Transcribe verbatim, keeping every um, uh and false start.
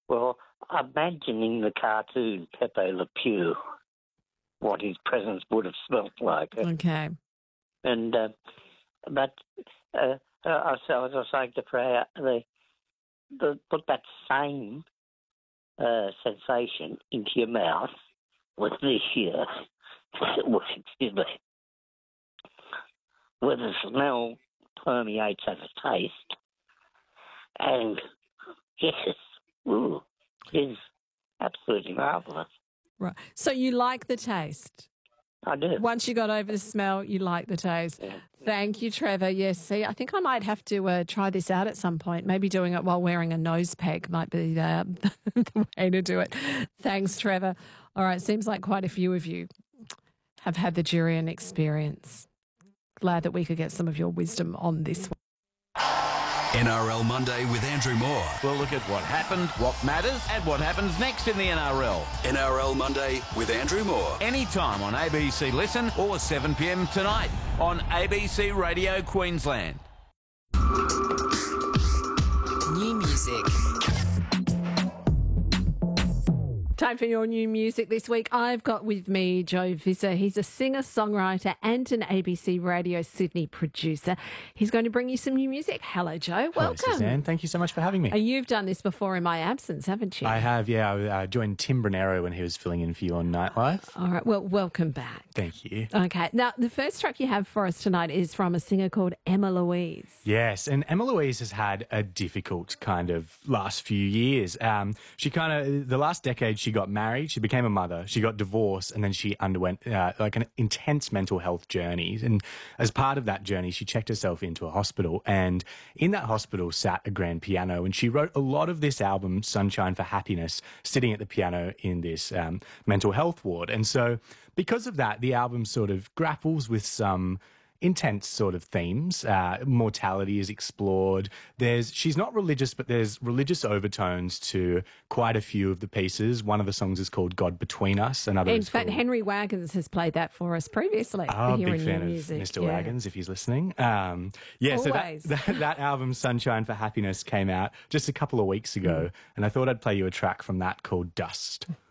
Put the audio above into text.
Well, imagining the cartoon Pepe Le Pew, what his presence would have smelt like. Okay. And uh, but uh, uh, as I was saying to Freya, the, the put that same uh, sensation into your mouth with this year, excuse me, where the smell permeates as a taste, and yes, ooh, it's absolutely marvellous. Right. So you like the taste? I do. Once you got over the smell, you like the taste. Yeah. Thank you, Trevor. Yes, see, I think I might have to uh, try this out at some point. Maybe doing it while wearing a nose peg might be the, the way to do it. Thanks, Trevor. All right, seems like quite a few of you have had the durian experience. Glad that we could get some of your wisdom on this one. N R L Monday with Andrew Moore. We'll look at what happened, what matters, and what happens next in the N R L. N R L Monday with Andrew Moore. Anytime on A B C Listen or seven p m tonight on A B C Radio Queensland. New music. Time for your new music this week. I've got with me Joe Visser. He's a singer-songwriter and an A B C Radio Sydney producer. He's going to bring you some new music. Hello, Joe. Hello, Welcome. Suzanne. Thank you so much for having me. Uh, You've done this before in my absence, haven't you? I have, yeah. I uh, joined Tim Brunero when he was filling in for you on Nightlife. All right. Well, welcome back. Thank you. Okay. Now, the first track you have for us tonight is from a singer called Emma Louise. Yes, and Emma Louise has had a difficult kind of last few years. Um, she kind of, the last decade she got married, she became a mother, she got divorced, and then she underwent uh, like an intense mental health journey. And as part of that journey, she checked herself into a hospital, and in that hospital sat a grand piano, and she wrote a lot of this album, Sunshine for Happiness, sitting at the piano in this um, mental health ward. And so because of that, the album sort of grapples with some intense sort of themes. Uh, mortality is explored. There's she's not religious, but there's religious overtones to quite a few of the pieces. One of the songs is called God Between Us. Another In is fact, called... Henry Wagons has played that for us previously. Oh, here big in fan new of music. Mister Yeah. Wagons, if he's listening. Um, yeah, Always. so that, that, that album, Sunshine for Happiness, came out just a couple of weeks ago, mm. and I thought I'd play you a track from that called Dust.